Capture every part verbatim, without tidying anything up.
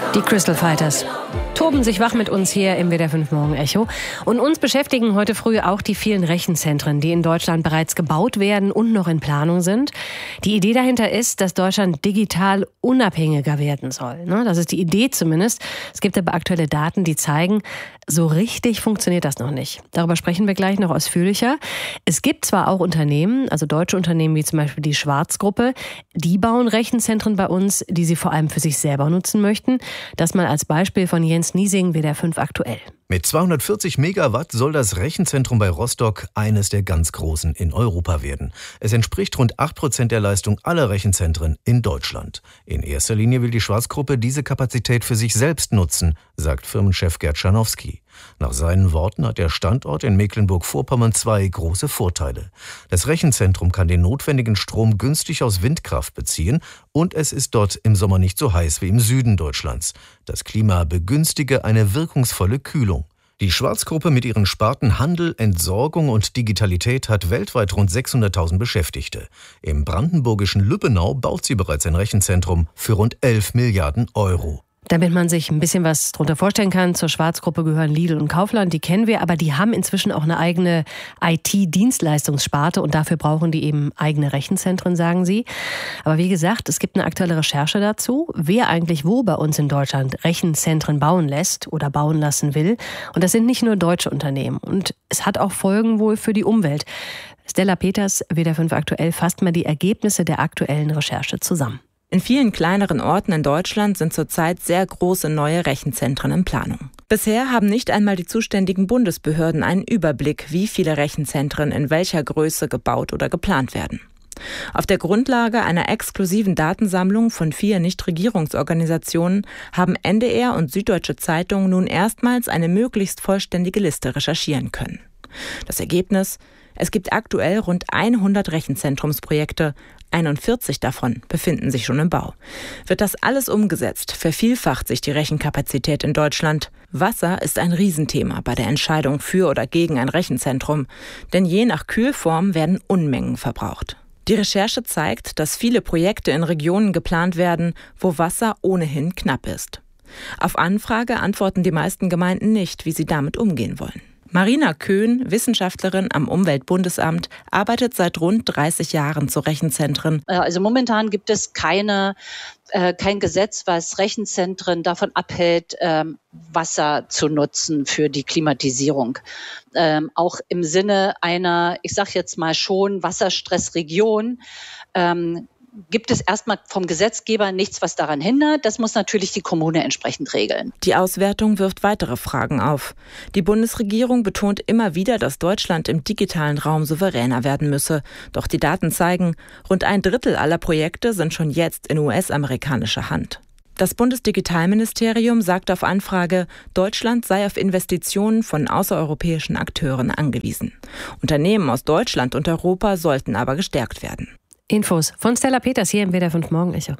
Die Crystal Fighters toben sich wach mit uns hier im W D R fünf Morgen Echo. Und uns beschäftigen heute früh auch die vielen Rechenzentren, die in Deutschland bereits gebaut werden und noch in Planung sind. Die Idee dahinter ist, dass Deutschland digital unabhängiger werden soll. Das ist die Idee zumindest. Es gibt aber aktuelle Daten, die zeigen, so richtig funktioniert das noch nicht. Darüber sprechen wir gleich noch ausführlicher. Es gibt zwar auch Unternehmen, also deutsche Unternehmen wie zum Beispiel die Schwarz-Gruppe, die bauen Rechenzentren bei uns, die sie vor allem für sich selber nutzen möchten. Das mal als Beispiel von Jens Niesing, W D R fünf aktuell. Mit zweihundertvierzig Megawatt soll das Rechenzentrum bei Rostock eines der ganz großen in Europa werden. Es entspricht rund acht Prozent der Leistung aller Rechenzentren in Deutschland. In erster Linie will die Schwarz-Gruppe diese Kapazität für sich selbst nutzen, sagt Firmenchef Gerd Scharnowski. Nach seinen Worten hat der Standort in Mecklenburg-Vorpommern zwei große Vorteile. Das Rechenzentrum kann den notwendigen Strom günstig aus Windkraft beziehen und es ist dort im Sommer nicht so heiß wie im Süden Deutschlands. Das Klima begünstige eine wirkungsvolle Kühlung. Die Schwarz-Gruppe mit ihren Sparten Handel, Entsorgung und Digitalität hat weltweit rund sechshunderttausend Beschäftigte. Im brandenburgischen Lübbenau baut sie bereits ein Rechenzentrum für rund elf Milliarden Euro. Damit man sich ein bisschen was drunter vorstellen kann, zur Schwarz-Gruppe gehören Lidl und Kaufland, die kennen wir, aber die haben inzwischen auch eine eigene I T-Dienstleistungssparte und dafür brauchen die eben eigene Rechenzentren, sagen sie. Aber wie gesagt, es gibt eine aktuelle Recherche dazu, wer eigentlich wo bei uns in Deutschland Rechenzentren bauen lässt oder bauen lassen will. Und das sind nicht nur deutsche Unternehmen und es hat auch Folgen wohl für die Umwelt. Stella Peters, W D R fünf aktuell, fasst mal die Ergebnisse der aktuellen Recherche zusammen. In vielen kleineren Orten in Deutschland sind zurzeit sehr große neue Rechenzentren in Planung. Bisher haben nicht einmal die zuständigen Bundesbehörden einen Überblick, wie viele Rechenzentren in welcher Größe gebaut oder geplant werden. Auf der Grundlage einer exklusiven Datensammlung von vier Nichtregierungsorganisationen haben N D R und Süddeutsche Zeitung nun erstmals eine möglichst vollständige Liste recherchieren können. Das Ergebnis: Es gibt aktuell rund hundert Rechenzentrumsprojekte, einundvierzig davon befinden sich schon im Bau. Wird das alles umgesetzt, vervielfacht sich die Rechenkapazität in Deutschland. Wasser ist ein Riesenthema bei der Entscheidung für oder gegen ein Rechenzentrum, denn je nach Kühlform werden Unmengen verbraucht. Die Recherche zeigt, dass viele Projekte in Regionen geplant werden, wo Wasser ohnehin knapp ist. Auf Anfrage antworten die meisten Gemeinden nicht, wie sie damit umgehen wollen. Marina Köhn, Wissenschaftlerin am Umweltbundesamt, arbeitet seit rund dreißig Jahren zu Rechenzentren. Also momentan gibt es keine, äh, kein Gesetz, was Rechenzentren davon abhält, ähm, Wasser zu nutzen für die Klimatisierung. Ähm, auch im Sinne einer, ich sage jetzt mal schon, Wasserstressregion, ähm, gibt es erstmal vom Gesetzgeber nichts, was daran hindert. Das muss natürlich die Kommune entsprechend regeln. Die Auswertung wirft weitere Fragen auf. Die Bundesregierung betont immer wieder, dass Deutschland im digitalen Raum souveräner werden müsse. Doch die Daten zeigen, rund ein Drittel aller Projekte sind schon jetzt in U S-amerikanischer Hand. Das Bundesdigitalministerium sagt auf Anfrage, Deutschland sei auf Investitionen von außereuropäischen Akteuren angewiesen. Unternehmen aus Deutschland und Europa sollten aber gestärkt werden. Infos von Stella Peters hier im W D R fünf Morgen Echo.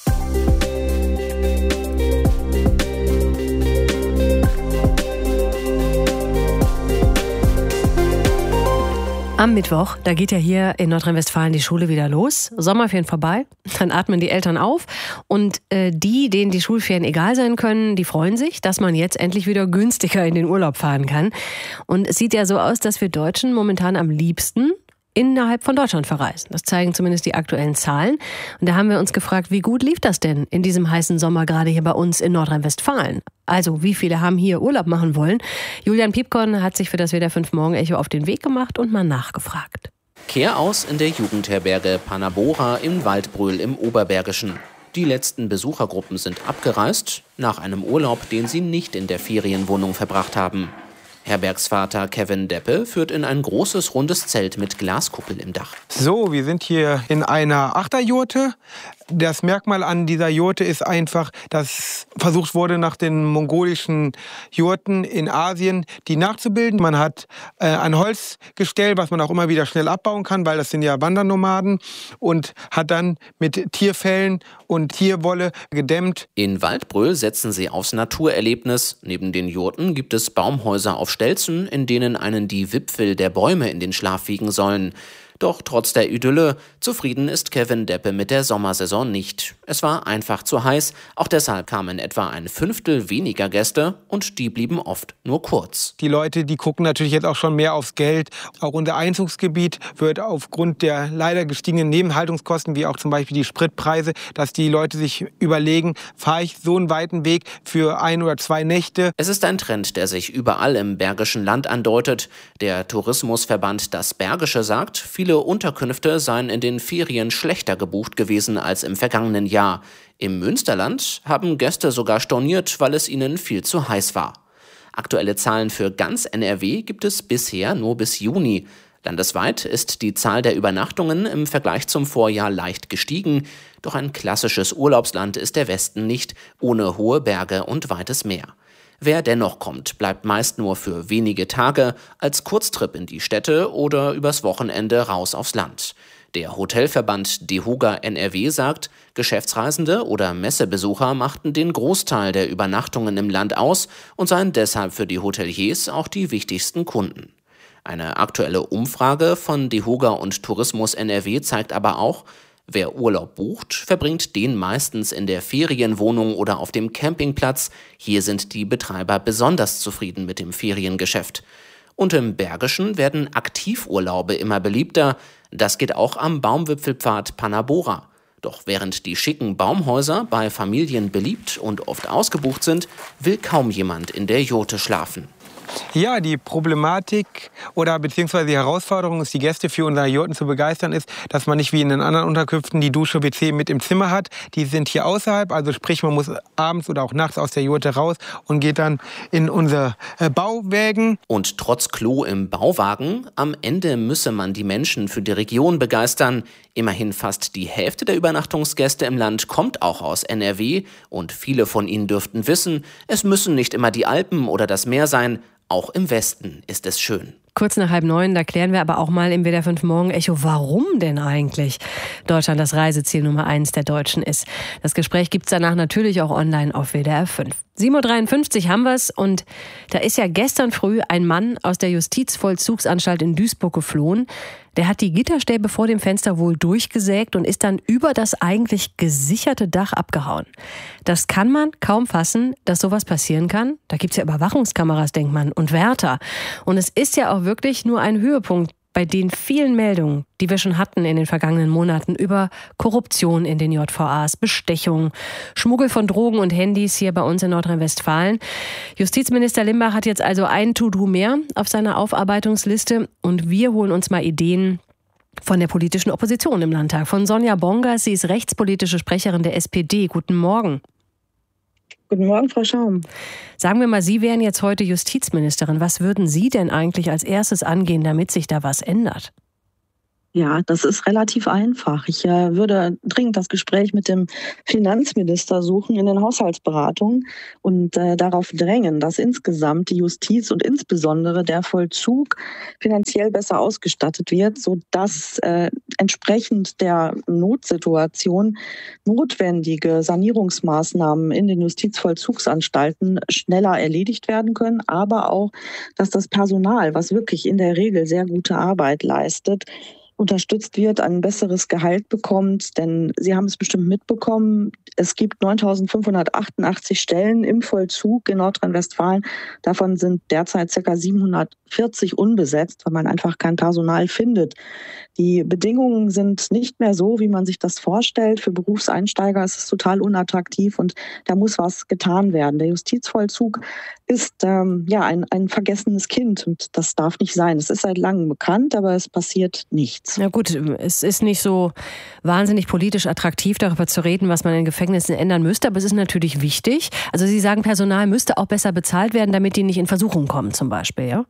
Am Mittwoch, da geht ja hier in Nordrhein-Westfalen die Schule wieder los. Sommerferien vorbei, dann atmen die Eltern auf. Und äh, die, denen die Schulferien egal sein können, die freuen sich, dass man jetzt endlich wieder günstiger in den Urlaub fahren kann. Und es sieht ja so aus, dass wir Deutschen momentan am liebsten innerhalb von Deutschland verreisen. Das zeigen zumindest die aktuellen Zahlen. Und da haben wir uns gefragt, wie gut lief das denn in diesem heißen Sommer gerade hier bei uns in Nordrhein-Westfalen? Also, wie viele haben hier Urlaub machen wollen? Julian Piepkorn hat sich für das W D R fünf Morgen Echo auf den Weg gemacht und mal nachgefragt. Kehr aus in der Jugendherberge Panabora in Waldbröl im Oberbergischen. Die letzten Besuchergruppen sind abgereist, nach einem Urlaub, den sie nicht in der Ferienwohnung verbracht haben. Herbergsvater Kevin Deppe führt in ein großes, rundes Zelt mit Glaskuppel im Dach. So, wir sind hier in einer Achterjurte. Das Merkmal an dieser Jurte ist einfach, dass versucht wurde, nach den mongolischen Jurten in Asien die nachzubilden. Man hat äh, ein Holzgestell, was man auch immer wieder schnell abbauen kann, weil das sind ja Wandernomaden, und hat dann mit Tierfellen und Tierwolle gedämmt. In Waldbröl setzen sie aufs Naturerlebnis. Neben den Jurten gibt es Baumhäuser auf Stelzen, in denen einen die Wipfel der Bäume in den Schlaf wiegen sollen. Doch trotz der Idylle, zufrieden ist Kevin Deppe mit der Sommersaison nicht. Es war einfach zu heiß, auch deshalb kamen etwa ein Fünftel weniger Gäste und die blieben oft nur kurz. Die Leute, die gucken natürlich jetzt auch schon mehr aufs Geld. Auch unser Einzugsgebiet wird aufgrund der leider gestiegenen Nebenhaltungskosten, wie auch zum Beispiel die Spritpreise, dass die Leute sich überlegen, fahre ich so einen weiten Weg für ein oder zwei Nächte. Es ist ein Trend, der sich überall im Bergischen Land andeutet. Der Tourismusverband Das Bergische sagt, viele Unterkünfte seien in den Ferien schlechter gebucht gewesen als im vergangenen Jahr. Im Münsterland haben Gäste sogar storniert, weil es ihnen viel zu heiß war. Aktuelle Zahlen für ganz N R W gibt es bisher nur bis Juni. Landesweit ist die Zahl der Übernachtungen im Vergleich zum Vorjahr leicht gestiegen. Doch ein klassisches Urlaubsland ist der Westen nicht, ohne hohe Berge und weites Meer. Wer dennoch kommt, bleibt meist nur für wenige Tage als Kurztrip in die Städte oder übers Wochenende raus aufs Land. Der Hotelverband DEHOGA N R W sagt, Geschäftsreisende oder Messebesucher machten den Großteil der Übernachtungen im Land aus und seien deshalb für die Hoteliers auch die wichtigsten Kunden. Eine aktuelle Umfrage von DEHOGA und Tourismus N R W zeigt aber auch, wer Urlaub bucht, verbringt den meistens in der Ferienwohnung oder auf dem Campingplatz. Hier sind die Betreiber besonders zufrieden mit dem Feriengeschäft. Und im Bergischen werden Aktivurlaube immer beliebter. Das geht auch am Baumwipfelpfad Panabora. Doch während die schicken Baumhäuser bei Familien beliebt und oft ausgebucht sind, will kaum jemand in der Jurte schlafen. Ja, die Problematik oder beziehungsweise die Herausforderung ist, die Gäste für unsere Jurten zu begeistern, ist, dass man nicht wie in den anderen Unterkünften die Dusche, W C mit im Zimmer hat. Die sind hier außerhalb, also sprich, man muss abends oder auch nachts aus der Jurte raus und geht dann in unsere äh, Bauwägen. Und trotz Klo im Bauwagen, am Ende müsse man die Menschen für die Region begeistern. Immerhin fast die Hälfte der Übernachtungsgäste im Land kommt auch aus N R W und viele von ihnen dürften wissen, es müssen nicht immer die Alpen oder das Meer sein. Auch im Westen ist es schön. Kurz nach halb neun, da klären wir aber auch mal im W D R fünf Morgen Echo, warum denn eigentlich Deutschland das Reiseziel Nummer eins der Deutschen ist. Das Gespräch gibt's danach natürlich auch online auf W D R fünf. sieben Uhr dreiundfünfzig haben wir's und da ist ja gestern früh ein Mann aus der Justizvollzugsanstalt in Duisburg geflohen. Der hat die Gitterstäbe vor dem Fenster wohl durchgesägt und ist dann über das eigentlich gesicherte Dach abgehauen. Das kann man kaum fassen, dass sowas passieren kann. Da gibt's ja Überwachungskameras, denkt man, und Wärter. Und es ist ja auch wirklich nur ein Höhepunkt bei den vielen Meldungen, die wir schon hatten in den vergangenen Monaten über Korruption in den J V As, Bestechung, Schmuggel von Drogen und Handys hier bei uns in Nordrhein-Westfalen. Justizminister Limbach hat jetzt also ein To-Do mehr auf seiner Aufarbeitungsliste und wir holen uns mal Ideen von der politischen Opposition im Landtag. Von Sonja Bongers, sie ist rechtspolitische Sprecherin der S P D. Guten Morgen. Guten Morgen, Frau Schaum. Sagen wir mal, Sie wären jetzt heute Justizministerin. Was würden Sie denn eigentlich als erstes angehen, damit sich da was ändert? Ja, das ist relativ einfach. Ich äh, würde dringend das Gespräch mit dem Finanzminister suchen in den Haushaltsberatungen und äh, darauf drängen, dass insgesamt die Justiz und insbesondere der Vollzug finanziell besser ausgestattet wird, sodass äh, entsprechend der Notsituation notwendige Sanierungsmaßnahmen in den Justizvollzugsanstalten schneller erledigt werden können, aber auch, dass das Personal, was wirklich in der Regel sehr gute Arbeit leistet, unterstützt wird, ein besseres Gehalt bekommt, denn Sie haben es bestimmt mitbekommen, es gibt neuntausendfünfhundertachtundachtzig Stellen im Vollzug in Nordrhein-Westfalen. Davon sind derzeit ca. siebenhundertvierzig unbesetzt, weil man einfach kein Personal findet. Die Bedingungen sind nicht mehr so, wie man sich das vorstellt. Für Berufseinsteiger ist es total unattraktiv und da muss was getan werden. Der Justizvollzug ist ähm, ja ein, ein vergessenes Kind und das darf nicht sein. Es ist seit langem bekannt, aber es passiert nichts. Na gut, es ist nicht so wahnsinnig politisch attraktiv, darüber zu reden, was man in Gefängnissen ändern müsste, aber es ist natürlich wichtig. Also Sie sagen, Personal müsste auch besser bezahlt werden, damit die nicht in Versuchung kommen zum Beispiel, ja?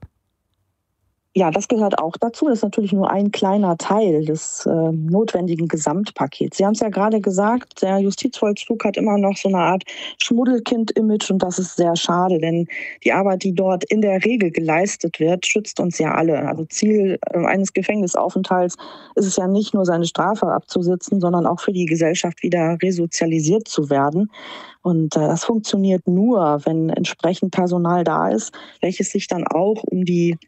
Ja, das gehört auch dazu. Das ist natürlich nur ein kleiner Teil des äh, notwendigen Gesamtpakets. Sie haben es ja gerade gesagt, der Justizvollzug hat immer noch so eine Art Schmuddelkind-Image und das ist sehr schade, denn die Arbeit, die dort in der Regel geleistet wird, schützt uns ja alle. Also Ziel äh, eines Gefängnisaufenthalts ist es ja nicht nur, seine Strafe abzusitzen, sondern auch für die Gesellschaft wieder resozialisiert zu werden. Und äh, das funktioniert nur, wenn entsprechend Personal da ist, welches sich dann auch um die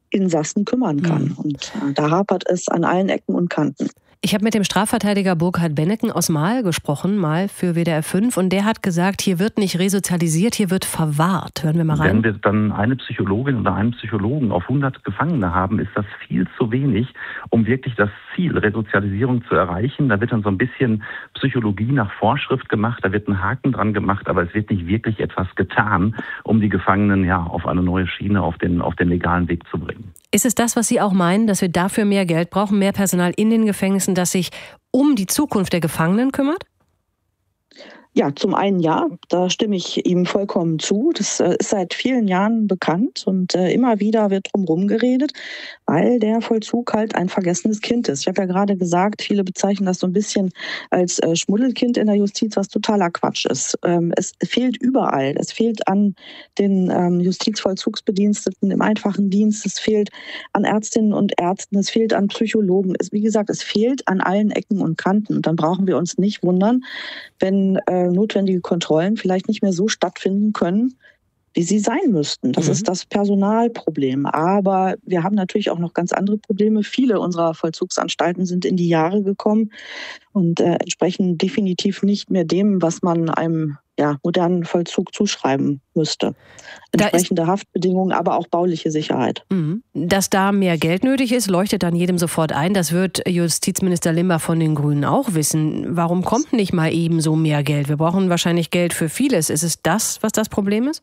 Insassen kümmern kann. Mhm. Und äh, da hapert es an allen Ecken und Kanten. Ich habe mit dem Strafverteidiger Burkhard Benneken aus Mahl gesprochen, mal für W D R fünf, und der hat gesagt, hier wird nicht resozialisiert, hier wird verwahrt. Hören wir mal rein. Wenn wir dann eine Psychologin oder einen Psychologen auf hundert Gefangene haben, ist das viel zu wenig, um wirklich das Ziel Resozialisierung zu erreichen. Da wird dann so ein bisschen Psychologie nach Vorschrift gemacht, da wird ein Haken dran gemacht, aber es wird nicht wirklich etwas getan, um die Gefangenen ja auf eine neue Schiene, auf den, auf den legalen Weg zu bringen. Ist es das, was Sie auch meinen, dass wir dafür mehr Geld brauchen, mehr Personal in den Gefängnissen, das sich um die Zukunft der Gefangenen kümmert? Ja, zum einen ja, da stimme ich ihm vollkommen zu. Das äh, ist seit vielen Jahren bekannt und äh, immer wieder wird drumherum geredet, weil der Vollzug halt ein vergessenes Kind ist. Ich habe ja gerade gesagt, viele bezeichnen das so ein bisschen als äh, Schmuddelkind in der Justiz, was totaler Quatsch ist. Ähm, es fehlt überall. Es fehlt an den ähm, Justizvollzugsbediensteten im einfachen Dienst. Es fehlt an Ärztinnen und Ärzten. Es fehlt an Psychologen. Es, wie gesagt, es fehlt an allen Ecken und Kanten. Und dann brauchen wir uns nicht wundern, wenn äh, notwendige Kontrollen vielleicht nicht mehr so stattfinden können, wie sie sein müssten. Das mhm. ist das Personalproblem. Aber wir haben natürlich auch noch ganz andere Probleme. Viele unserer Vollzugsanstalten sind in die Jahre gekommen und äh, entsprechen definitiv nicht mehr dem, was man einem ja, modernen Vollzug zuschreiben müsste. Entsprechende Haftbedingungen, aber auch bauliche Sicherheit. Mhm. Dass da mehr Geld nötig ist, leuchtet dann jedem sofort ein. Das wird Justizminister Limmer von den Grünen auch wissen. Warum kommt nicht mal eben so mehr Geld? Wir brauchen wahrscheinlich Geld für vieles. Ist es das, was das Problem ist?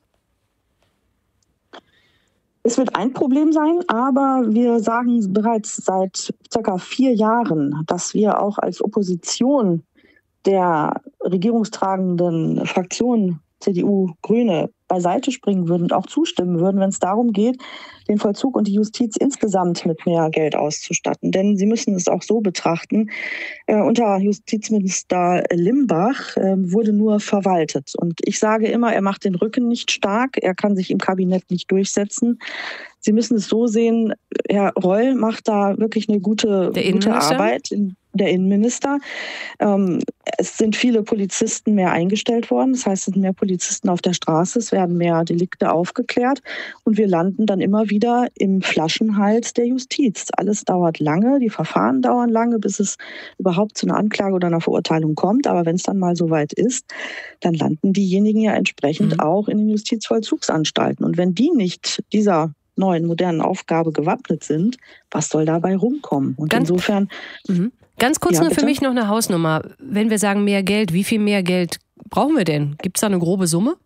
Es wird ein Problem sein, aber wir sagen bereits seit circa vier Jahren, dass wir auch als Opposition der regierungstragenden Fraktion C D U, Grüne beiseite springen würden und auch zustimmen würden, wenn es darum geht, den Vollzug und die Justiz insgesamt mit mehr Geld auszustatten. Denn Sie müssen es auch so betrachten, äh, unter Justizminister Limbach äh, wurde nur verwaltet. Und ich sage immer, er macht den Rücken nicht stark, er kann sich im Kabinett nicht durchsetzen. Sie müssen es so sehen, Herr Reul macht da wirklich eine gute, gute Arbeit. Der Innenminister. Ähm, es sind viele Polizisten mehr eingestellt worden. Das heißt, es sind mehr Polizisten auf der Straße. Es werden mehr Delikte aufgeklärt. Und wir landen dann immer wieder im Flaschenhals der Justiz. Alles dauert lange. Die Verfahren dauern lange, bis es überhaupt zu einer Anklage oder einer Verurteilung kommt. Aber wenn es dann mal soweit ist, dann landen diejenigen ja entsprechend mhm. auch in den Justizvollzugsanstalten. Und wenn die nicht dieser neuen, modernen Aufgabe gewappnet sind, was soll dabei rumkommen? Und Ganz insofern... Mhm. Ganz kurz ja, nur bitte? für mich noch eine Hausnummer. Wenn wir sagen mehr Geld, wie viel mehr Geld brauchen wir denn? Gibt es da eine grobe Summe?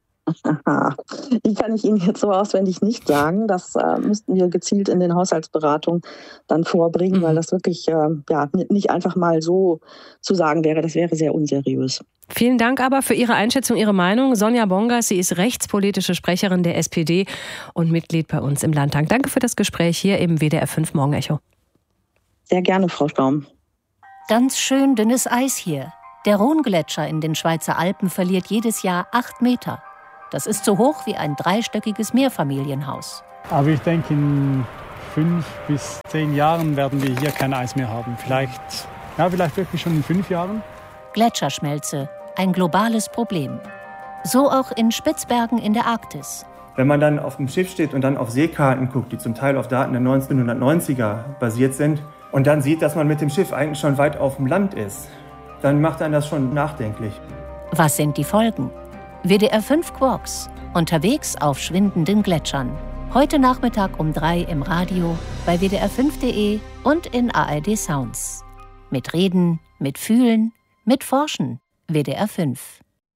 Die kann ich Ihnen jetzt so auswendig nicht sagen. Das äh, müssten wir gezielt in den Haushaltsberatungen dann vorbringen, mhm. weil das wirklich äh, ja, nicht einfach mal so zu sagen wäre. Das wäre sehr unseriös. Vielen Dank aber für Ihre Einschätzung, Ihre Meinung. Sonja Bongas, sie ist rechtspolitische Sprecherin der S P D und Mitglied bei uns im Landtag. Danke für das Gespräch hier im W D R fünf Morgenecho. Sehr gerne, Frau Staum. Ganz schön dünnes Eis hier. Der Rhongletscher in den Schweizer Alpen verliert jedes Jahr acht Meter. Das ist so hoch wie ein dreistöckiges Mehrfamilienhaus. Aber ich denke, in fünf bis zehn Jahren werden wir hier kein Eis mehr haben. Vielleicht, ja, vielleicht wirklich schon in fünf Jahren. Gletscherschmelze, ein globales Problem. So auch in Spitzbergen in der Arktis. Wenn man dann auf dem Schiff steht und dann auf Seekarten guckt, die zum Teil auf Daten der neunzehnhundertneunziger basiert sind, und dann sieht, dass man mit dem Schiff eigentlich schon weit auf dem Land ist, dann macht einen das schon nachdenklich. Was sind die Folgen? W D R fünf Quarks, unterwegs auf schwindenden Gletschern. Heute Nachmittag um drei im Radio, bei W D R fünf Punkt de und in A R D Sounds. Mit Reden, mit Fühlen, mit Forschen. W D R fünf.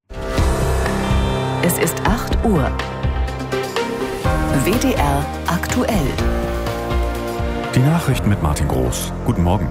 Es ist acht Uhr. W D R aktuell. Die Nachrichten mit Martin Groß. Guten Morgen.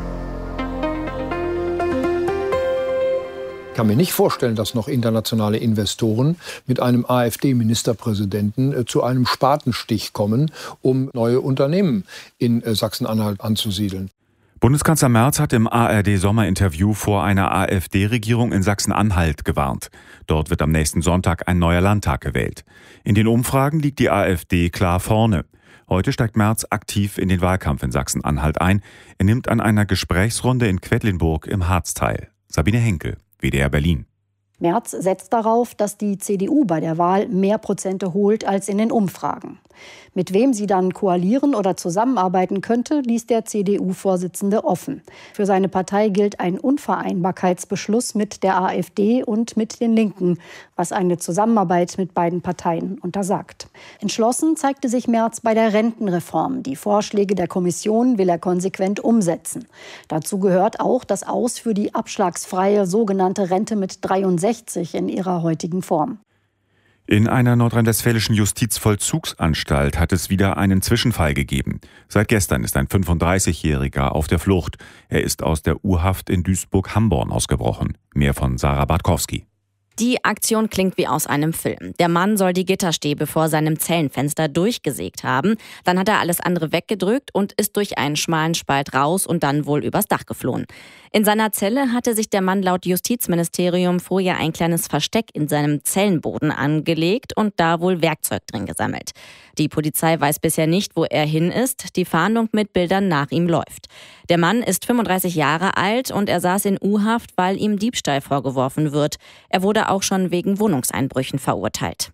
Ich kann mir nicht vorstellen, dass noch internationale Investoren mit einem AfD-Ministerpräsidenten zu einem Spatenstich kommen, um neue Unternehmen in Sachsen-Anhalt anzusiedeln. Bundeskanzler Merz hat im A R D-Sommerinterview vor einer AfD-Regierung in Sachsen-Anhalt gewarnt. Dort wird am nächsten Sonntag ein neuer Landtag gewählt. In den Umfragen liegt die AfD klar vorne. Heute steigt Merz aktiv in den Wahlkampf in Sachsen-Anhalt ein. Er nimmt an einer Gesprächsrunde in Quedlinburg im Harz teil. Sabine Henkel, W D R Berlin. Merz setzt darauf, dass die C D U bei der Wahl mehr Prozente holt als in den Umfragen. Mit wem sie dann koalieren oder zusammenarbeiten könnte, ließ der C D U-Vorsitzende offen. Für seine Partei gilt ein Unvereinbarkeitsbeschluss mit der AfD und mit den Linken, was eine Zusammenarbeit mit beiden Parteien untersagt. Entschlossen zeigte sich Merz bei der Rentenreform. Die Vorschläge der Kommission will er konsequent umsetzen. Dazu gehört auch das Aus für die abschlagsfreie sogenannte Rente mit dreiundsechzig in ihrer heutigen Form. In einer nordrhein-westfälischen Justizvollzugsanstalt hat es wieder einen Zwischenfall gegeben. Seit gestern ist ein fünfunddreißigjähriger auf der Flucht. Er ist aus der U-Haft in Duisburg-Hamborn ausgebrochen. Mehr von Sarah Bartkowski. Die Aktion klingt wie aus einem Film. Der Mann soll die Gitterstäbe vor seinem Zellenfenster durchgesägt haben. Dann hat er alles andere weggedrückt und ist durch einen schmalen Spalt raus und dann wohl übers Dach geflohen. In seiner Zelle hatte sich der Mann laut Justizministerium vorher ein kleines Versteck in seinem Zellenboden angelegt und da wohl Werkzeug drin gesammelt. Die Polizei weiß bisher nicht, wo er hin ist. Die Fahndung mit Bildern nach ihm läuft. Der Mann ist fünfunddreißig Jahre alt und er saß in U-Haft, weil ihm Diebstahl vorgeworfen wird. Er wurde auch schon wegen Wohnungseinbrüchen verurteilt.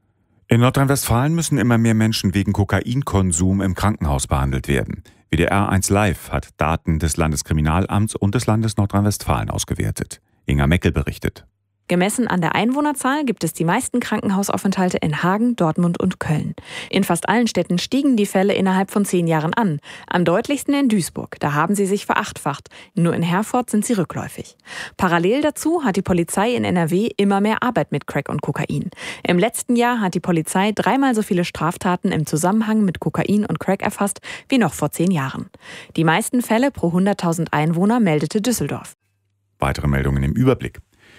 In Nordrhein-Westfalen müssen immer mehr Menschen wegen Kokainkonsum im Krankenhaus behandelt werden. W D R eins Live hat Daten des Landeskriminalamts und des Landes Nordrhein-Westfalen ausgewertet. Inga Meckel berichtet. Gemessen an der Einwohnerzahl gibt es die meisten Krankenhausaufenthalte in Hagen, Dortmund und Köln. In fast allen Städten stiegen die Fälle innerhalb von zehn Jahren an. Am deutlichsten in Duisburg, da haben sie sich verachtfacht. Nur in Herford sind sie rückläufig. Parallel dazu hat die Polizei in N R W immer mehr Arbeit mit Crack und Kokain. Im letzten Jahr hat die Polizei dreimal so viele Straftaten im Zusammenhang mit Kokain und Crack erfasst wie noch vor zehn Jahren. Die meisten Fälle pro hunderttausend Einwohner meldete Düsseldorf. Weitere Meldungen im Überblick.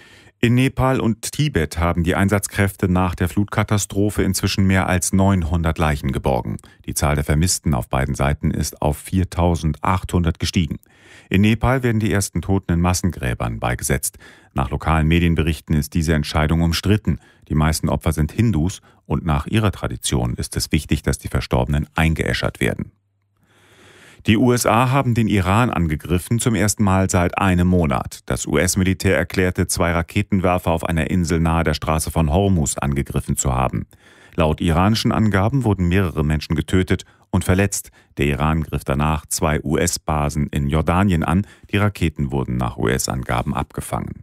In Nepal und Tibet haben die Einsatzkräfte nach der Flutkatastrophe inzwischen mehr als neunhundert Leichen geborgen. Die Zahl der Vermissten auf beiden Seiten ist auf viertausendachthundert gestiegen. In Nepal werden die ersten Toten in Massengräbern beigesetzt. Nach lokalen Medienberichten ist diese Entscheidung umstritten. Die meisten Opfer sind Hindus und nach ihrer Tradition ist es wichtig, dass die Verstorbenen eingeäschert werden. Die U S A haben den Iran angegriffen, zum ersten Mal seit einem Monat. Das U S-Militär erklärte, zwei Raketenwerfer auf einer Insel nahe der Straße von Hormuz angegriffen zu haben. Laut iranischen Angaben wurden mehrere Menschen getötet und verletzt. Der Iran griff danach zwei U S-Basen in Jordanien an. Die Raketen wurden nach U S-Angaben abgefangen.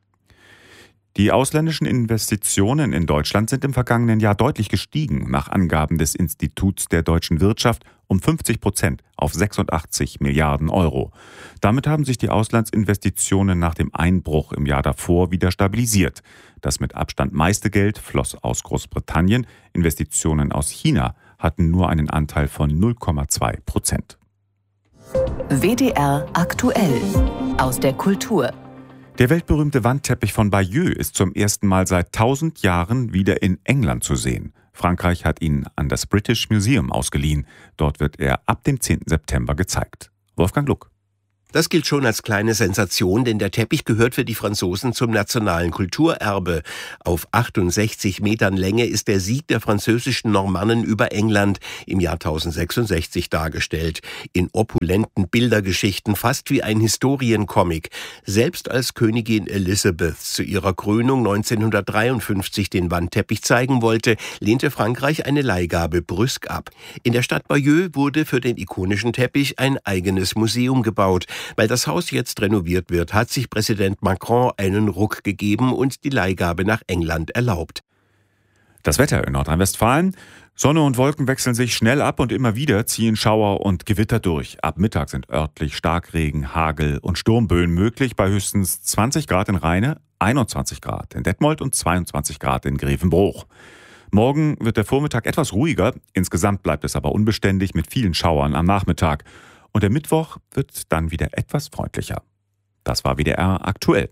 Die ausländischen Investitionen in Deutschland sind im vergangenen Jahr deutlich gestiegen, nach Angaben des Instituts der deutschen Wirtschaft um fünfzig Prozent auf sechsundachtzig Milliarden Euro. Damit haben sich die Auslandsinvestitionen nach dem Einbruch im Jahr davor wieder stabilisiert. Das mit Abstand meiste Geld floss aus Großbritannien. Investitionen aus China hatten nur einen Anteil von null Komma zwei Prozent. W D R aktuell aus der Kultur. Der weltberühmte Wandteppich von Bayeux ist zum ersten Mal seit tausend Jahren wieder in England zu sehen. Frankreich hat ihn an das British Museum ausgeliehen. Dort wird er ab dem zehnten September gezeigt. Wolfgang Luck. Das gilt schon als kleine Sensation, denn der Teppich gehört für die Franzosen zum nationalen Kulturerbe. Auf achtundsechzig Metern Länge ist der Sieg der französischen Normannen über England im Jahr tausendsechsundsechzig dargestellt. In opulenten Bildergeschichten, fast wie ein Historiencomic. Selbst als Königin Elisabeth zu ihrer Krönung neunzehnhundertdreiundfünfzig den Wandteppich zeigen wollte, lehnte Frankreich eine Leihgabe brüsk ab. In der Stadt Bayeux wurde für den ikonischen Teppich ein eigenes Museum gebaut. Weil das Haus jetzt renoviert wird, hat sich Präsident Macron einen Ruck gegeben und die Leihgabe nach England erlaubt. Das Wetter in Nordrhein-Westfalen. Sonne und Wolken wechseln sich schnell ab und immer wieder ziehen Schauer und Gewitter durch. Ab Mittag sind örtlich Starkregen, Hagel und Sturmböen möglich bei höchstens zwanzig Grad in Rheine, einundzwanzig Grad in Detmold und zweiundzwanzig Grad in Grevenbruch. Morgen wird der Vormittag etwas ruhiger. Insgesamt bleibt es aber unbeständig mit vielen Schauern am Nachmittag. Und der Mittwoch wird dann wieder etwas freundlicher. Das war W D R aktuell.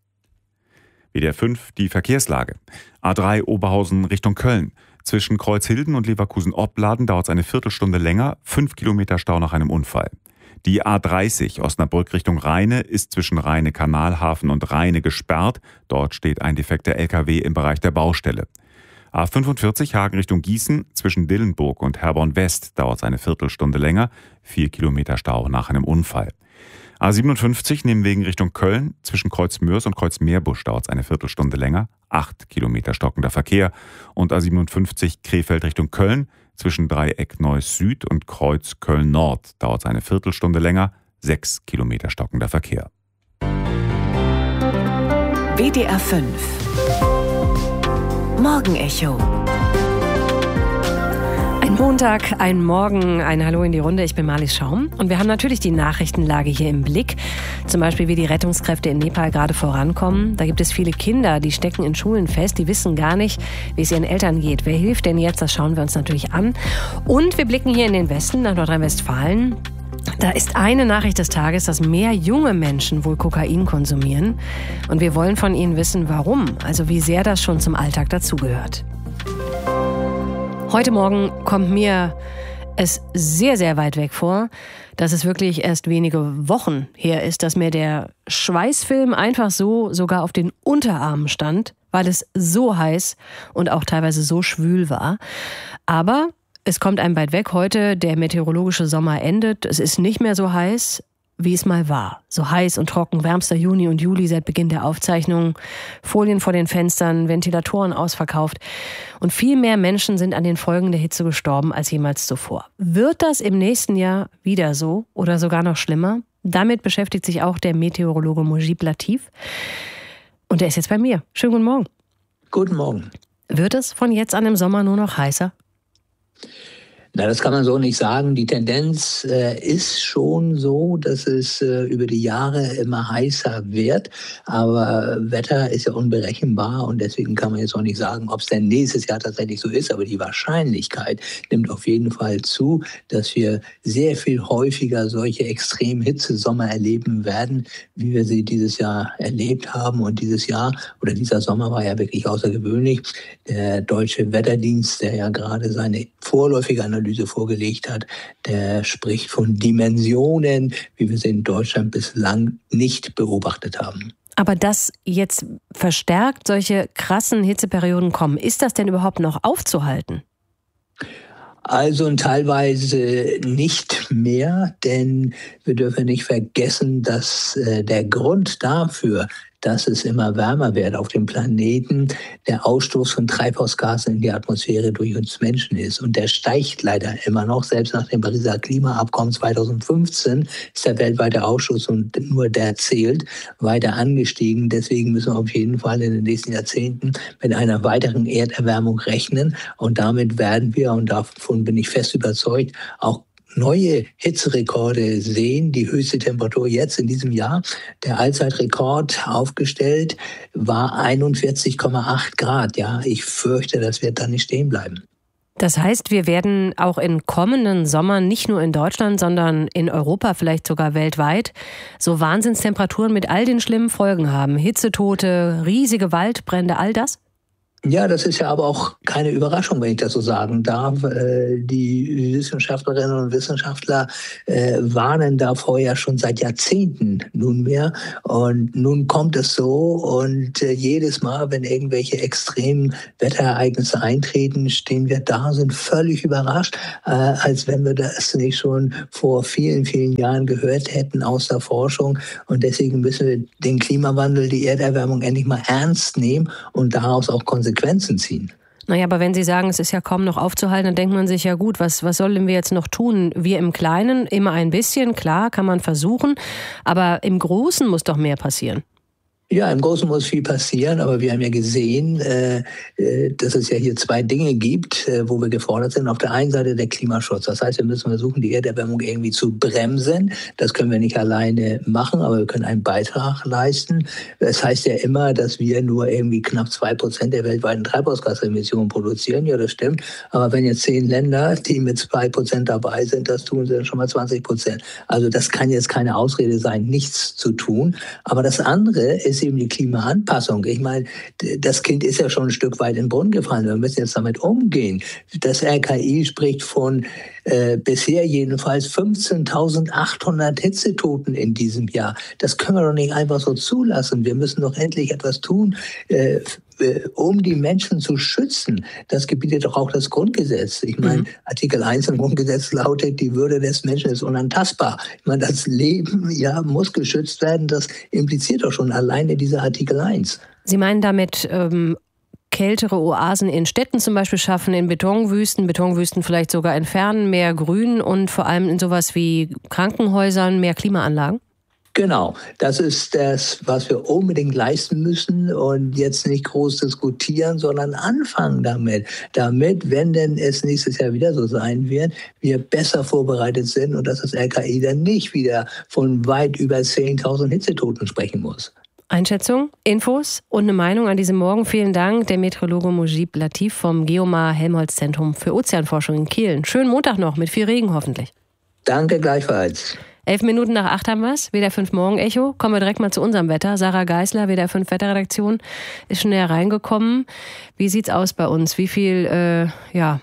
W D R fünf, die Verkehrslage. A drei Oberhausen Richtung Köln. Zwischen Kreuzhilden und Leverkusen-Opladen dauert es eine Viertelstunde länger. Fünf Kilometer Stau nach einem Unfall. Die A dreißig Osnabrück Richtung Rheine ist zwischen Rheine-Kanalhafen und Rheine gesperrt. Dort steht ein defekter L K W im Bereich der Baustelle. A fünfundvierzig Hagen Richtung Gießen, zwischen Dillenburg und Herborn West dauert es eine Viertelstunde länger, vier Kilometer Stau nach einem Unfall. A siebenundfünfzig Nimwegen Richtung Köln. Zwischen Kreuz-Meurs und Kreuz-Meerbusch dauert es eine Viertelstunde länger. Acht Kilometer stockender Verkehr. Und A siebenundfünfzig Krefeld Richtung Köln. Zwischen Dreieck Neuss Süd und Kreuz Köln Nord dauert es eine Viertelstunde länger. Sechs Kilometer stockender Verkehr. W D R fünf Morgenecho. Ein Montag, ein Morgen, ein Hallo in die Runde. Ich bin Marlies Schaum und wir haben natürlich die Nachrichtenlage hier im Blick. Zum Beispiel, wie die Rettungskräfte in Nepal gerade vorankommen. Da gibt es viele Kinder, die stecken in Schulen fest, die wissen gar nicht, wie es ihren Eltern geht. Wer hilft denn jetzt? Das schauen wir uns natürlich an. Und wir blicken hier in den Westen, nach Nordrhein-Westfalen. Da ist eine Nachricht des Tages, dass mehr junge Menschen wohl Kokain konsumieren. Und wir wollen von Ihnen wissen, warum. Also wie sehr das schon zum Alltag dazugehört. Heute Morgen kommt mir es sehr, sehr weit weg vor, dass es wirklich erst wenige Wochen her ist, dass mir der Schweißfilm einfach so sogar auf den Unterarmen stand, weil es so heiß und auch teilweise so schwül war. Aber es kommt einem weit weg heute, der meteorologische Sommer endet. Es ist nicht mehr so heiß, wie es mal war. So heiß und trocken, wärmster Juni und Juli seit Beginn der Aufzeichnung. Folien vor den Fenstern, Ventilatoren ausverkauft. Und viel mehr Menschen sind an den Folgen der Hitze gestorben als jemals zuvor. Wird das im nächsten Jahr wieder so oder sogar noch schlimmer? Damit beschäftigt sich auch der Meteorologe Mujib Latif. Und der ist jetzt bei mir. Schönen guten Morgen. Guten Morgen. Wird es von jetzt an im Sommer nur noch heißer? Na, das kann man so nicht sagen. Die Tendenz äh, ist schon so, dass es äh, über die Jahre immer heißer wird. Aber Wetter ist ja unberechenbar und deswegen kann man jetzt auch nicht sagen, ob es denn nächstes Jahr tatsächlich so ist. Aber die Wahrscheinlichkeit nimmt auf jeden Fall zu, dass wir sehr viel häufiger solche extrem Hitzesommer erleben werden, wie wir sie dieses Jahr erlebt haben. Und dieses Jahr oder dieser Sommer war ja wirklich außergewöhnlich. Der Deutsche Wetterdienst, der ja gerade seine vorläufige Analyse vorgelegt hat, der spricht von Dimensionen, wie wir sie in Deutschland bislang nicht beobachtet haben. Aber dass jetzt verstärkt solche krassen Hitzeperioden kommen, ist das denn überhaupt noch aufzuhalten? Also teilweise nicht mehr, denn wir dürfen nicht vergessen, dass äh, der Grund dafür, dass es immer wärmer wird auf dem Planeten, der Ausstoß von Treibhausgasen in die Atmosphäre durch uns Menschen ist. Und der steigt leider immer noch. Selbst nach dem Pariser Klimaabkommen zweitausendfünfzehn ist der weltweite Ausstoß, und nur der zählt, weiter angestiegen. Deswegen müssen wir auf jeden Fall in den nächsten Jahrzehnten mit einer weiteren Erderwärmung rechnen. Und damit werden wir, und davon bin ich fest überzeugt, auch neue Hitzerekorde sehen. Die höchste Temperatur jetzt in diesem Jahr, der Allzeitrekord aufgestellt, war einundvierzig Komma acht Grad. Ja, ich fürchte, das wird dann nicht stehen bleiben. Das heißt, wir werden auch in kommenden Sommern nicht nur in Deutschland, sondern in Europa, vielleicht sogar weltweit, so Wahnsinnstemperaturen mit all den schlimmen Folgen haben. Hitzetote, riesige Waldbrände, all das? Ja, das ist ja aber auch keine Überraschung, wenn ich das so sagen darf. Die Wissenschaftlerinnen und Wissenschaftler warnen davor ja schon seit Jahrzehnten nunmehr. Und nun kommt es so, und jedes Mal, wenn irgendwelche extremen Wetterereignisse eintreten, stehen wir da, sind völlig überrascht, als wenn wir das nicht schon vor vielen, vielen Jahren gehört hätten aus der Forschung. Und deswegen müssen wir den Klimawandel, die Erderwärmung endlich mal ernst nehmen und daraus auch Konsequenzen ziehen. Naja, aber wenn Sie sagen, es ist ja kaum noch aufzuhalten, dann denkt man sich ja gut, was, was sollen wir jetzt noch tun? Wir im Kleinen, immer ein bisschen, klar, kann man versuchen, aber im Großen muss doch mehr passieren. Ja, im Großen muss viel passieren, aber wir haben ja gesehen, äh, äh, dass es ja hier zwei Dinge gibt, äh, wo wir gefordert sind. Auf der einen Seite der Klimaschutz. Das heißt, wir müssen versuchen, die Erderwärmung irgendwie zu bremsen. Das können wir nicht alleine machen, aber wir können einen Beitrag leisten. Das heißt ja immer, dass wir nur irgendwie knapp zwei Prozent der weltweiten Treibhausgasemissionen produzieren. Ja, das stimmt. Aber wenn jetzt zehn Länder, die mit zwei Prozent dabei sind, das tun sie dann schon mal zwanzig Prozent. Also das kann jetzt keine Ausrede sein, nichts zu tun. Aber das andere ist eben die Klimaanpassung. Ich meine, das Kind ist ja schon ein Stück weit in den Brunnen gefallen. Wir müssen jetzt damit umgehen. Das R K I spricht von äh, bisher jedenfalls fünfzehntausendachthundert Hitzetoten in diesem Jahr. Das können wir doch nicht einfach so zulassen. Wir müssen doch endlich etwas tun, äh, um die Menschen zu schützen. Das gebietet doch auch das Grundgesetz. Ich meine, mhm. Artikel eins im Grundgesetz lautet, die Würde des Menschen ist unantastbar. Ich meine, das Leben ja muss geschützt werden. Das impliziert doch schon alleine dieser Artikel eins. Sie meinen damit ähm, kältere Oasen in Städten zum Beispiel schaffen, in Betonwüsten, Betonwüsten vielleicht sogar entfernen, mehr Grün und vor allem in sowas wie Krankenhäusern mehr Klimaanlagen? Genau, das ist das, was wir unbedingt leisten müssen und jetzt nicht groß diskutieren, sondern anfangen damit. Damit, wenn denn es nächstes Jahr wieder so sein wird, wir besser vorbereitet sind und dass das R K I dann nicht wieder von weit über zehntausend Hitzetoten sprechen muss. Einschätzung, Infos und eine Meinung an diesem Morgen. Vielen Dank, der Meteorologe Mujib Latif vom Geomar-Helmholtz-Zentrum für Ozeanforschung in Kiel. Schönen Montag noch, mit viel Regen hoffentlich. Danke gleichfalls. Elf Minuten nach acht haben wir es. W D R fünf Morgen Echo. Kommen wir direkt mal zu unserem Wetter. Sarah Geisler, W D R fünf Wetterredaktion, ist schon näher reingekommen. Wie sieht's aus bei uns? Wie viel äh, ja,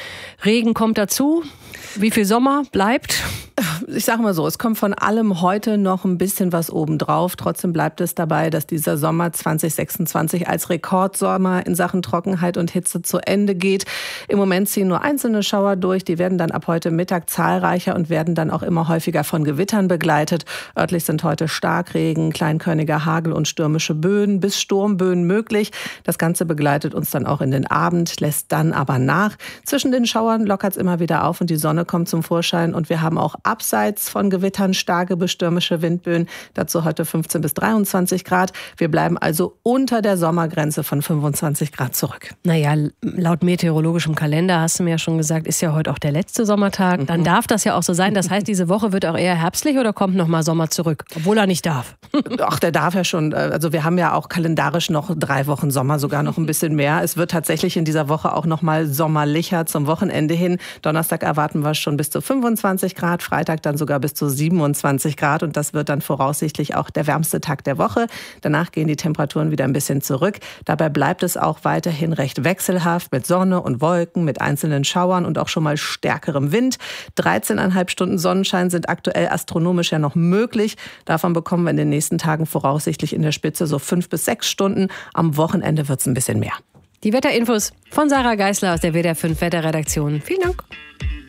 Regen kommt dazu? Wie viel Sommer bleibt? Ich sage mal so, es kommt von allem heute noch ein bisschen was obendrauf. Trotzdem bleibt es dabei, dass dieser Sommer zwanzig sechsundzwanzig als Rekordsommer in Sachen Trockenheit und Hitze zu Ende geht. Im Moment ziehen nur einzelne Schauer durch. Die werden dann ab heute Mittag zahlreicher und werden dann auch immer häufiger von Gewittern begleitet. Örtlich sind heute Starkregen, kleinkörniger Hagel und stürmische Böen bis Sturmböen möglich. Das Ganze begleitet uns dann auch in den Abend, lässt dann aber nach. Zwischen den Schauern lockert es immer wieder auf und die Sonne kommt zum Vorschein. Und wir haben auch abseits von Gewittern starke bis stürmische Windböen. Dazu heute fünfzehn bis dreiundzwanzig Grad. Wir bleiben also unter der Sommergrenze von fünfundzwanzig Grad zurück. Naja, laut meteorologischem Kalender, hast du mir ja schon gesagt, ist ja heute auch der letzte Sommertag. Dann darf das ja auch so sein. Das heißt, diese Woche wird auch eher herbstlich oder kommt nochmal Sommer zurück? Obwohl er nicht darf. Ach, der darf ja schon. Also wir haben ja auch kalendarisch noch drei Wochen Sommer, sogar noch ein bisschen mehr. Es wird tatsächlich in dieser Woche auch nochmal sommerlicher zum Wochenende hin. Donnerstag erwarten wir schon bis zu fünfundzwanzig Grad, Freitag dann sogar bis zu siebenundzwanzig Grad und das wird dann voraussichtlich auch der wärmste Tag der Woche. Danach gehen die Temperaturen wieder ein bisschen zurück. Dabei bleibt es auch weiterhin recht wechselhaft mit Sonne und Wolken, mit einzelnen Schauern und auch schon mal stärkerem Wind. dreizehn Komma fünf Stunden Sonnenschein sind aktuell astronomisch ja noch möglich. Davon bekommen wir in den nächsten Tagen voraussichtlich in der Spitze so fünf bis sechs Stunden. Am Wochenende wird es ein bisschen mehr. Die Wetterinfos von Sarah Geisler aus der W D R fünf Wetterredaktion. Vielen Dank.